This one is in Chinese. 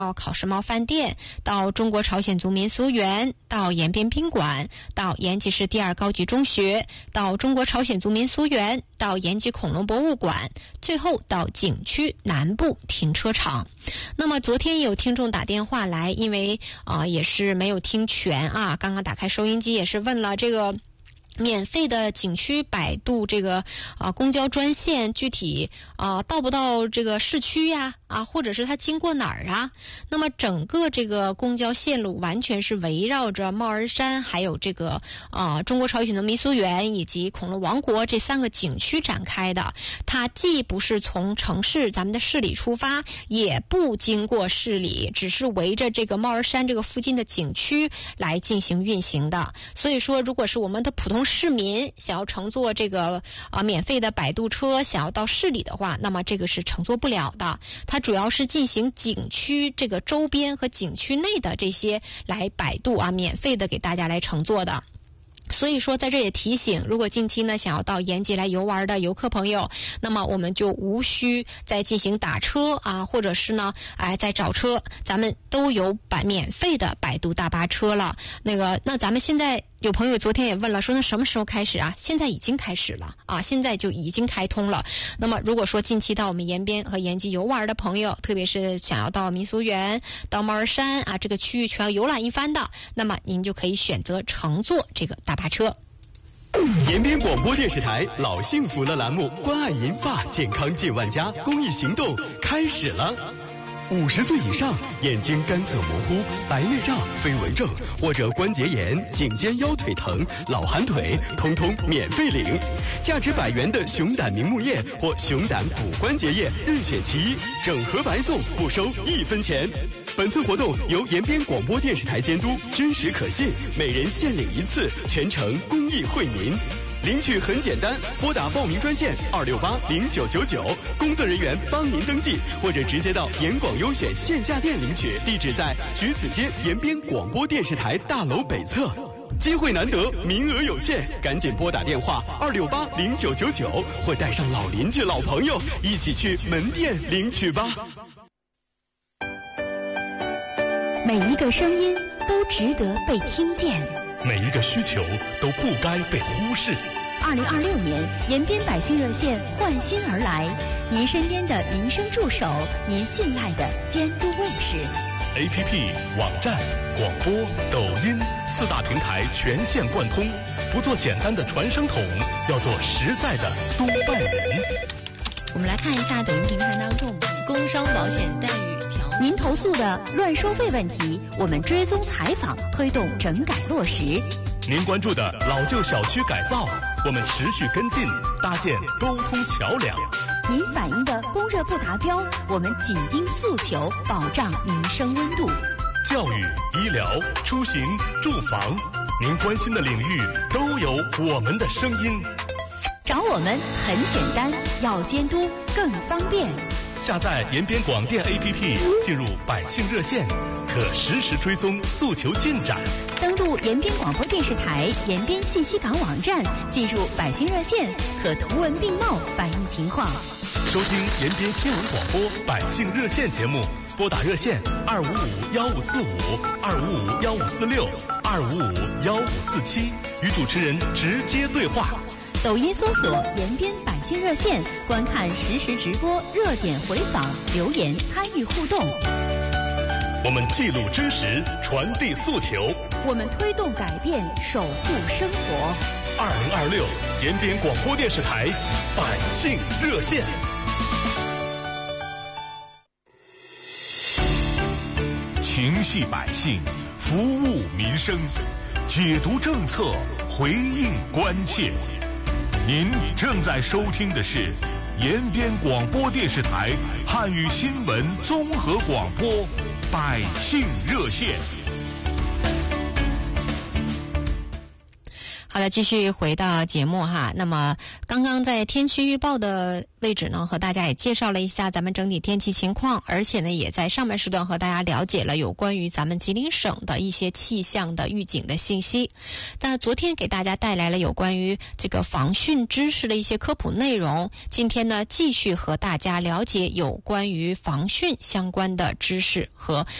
到考时髦饭店，到中国朝鲜族民俗园，到延边宾馆，到延吉市第2高级中学，到中国朝鲜族民俗园，到延吉恐龙博物馆，最后到景区南部停车场。那么昨天有听众打电话来，因为也是没有听全啊，刚刚打开收音机也是问了这个免费的景区摆渡这个公交专线具体到不到这个市区呀或者是它经过哪儿啊？那么整个这个公交线路完全是围绕着帽儿山还有这个中国朝鲜族民俗园以及恐龙王国这3个景区展开的。它既不是从城市咱们的市里出发，也不经过市里，只是围着这个帽儿山这个附近的景区来进行运行的。所以说如果是我们的普通市民想要乘坐这个免费的摆渡车想要到市里的话，那么这个是乘坐不了的。它主要是进行景区这个周边和景区内的这些来摆渡免费的给大家来乘坐的。所以说在这也提醒，如果近期呢想要到延吉来游玩的游客朋友，那么我们就无需再进行打车或者是呢再找车，咱们都有免费的摆渡大巴车了。那咱们现在有朋友昨天也问了，说那什么时候开始啊？现在已经开始了现在就已经开通了。那么如果说近期到我们延边和延吉游玩的朋友，特别是想要到民俗园到帽儿山这个区域全要游览一番的，那么您就可以选择乘坐这个大巴车。 延边广播电视台老幸福了栏目关爱银发健康近万家公益行动开始了。50岁以上眼睛干涩模糊、白内障、飞蚊症或者关节炎、颈肩腰腿疼、老寒腿，通通免费领。价值100元的熊胆明目液或熊胆补关节液任选其一，整盒白送，不收1分钱。本次活动由延边广播电视台监督，真实可信，每人限领1次，全程公益惠民。领取很简单，拨打报名专线2680999，工作人员帮您登记，或者直接到延广优选线下店领取，地址在橘子街延边广播电视台大楼北侧。机会难得，名额有限，赶紧拨打电话2680999，或带上老邻居、老朋友一起去门店领取吧。 每一个声音都值得被听见， 每一个需求都不该被忽视。 2026年，延边百姓热线换新而来，您身边的民生助手，您信赖的监督卫士。 APP、网站、广播、抖音4大平台全线贯通，不做简单的传声筒，要做实在的督办人。 我们来看一下抖音平台当中工伤保险待遇条。 您投诉的乱收费问题，我们追踪采访，推动整改落实。 您关注的老旧小区改造，我们持续跟进，搭建沟通桥梁。 您反映的供热不达标，我们紧盯诉求，保障民生温度。 教育、医疗、出行、住房，您关心的领域都有我们的声音。 找我们很简单，要监督更方便。 下载延边广电 APP， 进入百姓热线，可实时追踪诉求进展。 登录延边广播电视台延边信息港网站，进入百姓热线，可图文并茂反映情况。 收听延边新闻广播百姓热线节目，拨打热线255-1545、255-1546、255-1547，与主持人直接对话。 抖音搜索延边百姓热线，观看实时直播、热点回访、留言参与互动。 我们记录知识，传递诉求， 我们推动改变，守护生活。 2026延边广播电视台百姓热线。情系百姓，服务民生，解读政策，回应关切。您正在收听的是延边广播电视台汉语新闻综合广播百姓热线。 好的，继续回到节目哈。那么刚刚在天气预报的位置呢，和大家也介绍了一下咱们整体天气情况，而且呢，也在上半时段和大家了解了有关于咱们吉林省的一些气象的预警的信息。那昨天给大家带来了有关于这个防汛知识的一些科普内容，今天呢，继续和大家了解有关于防汛相关的知识和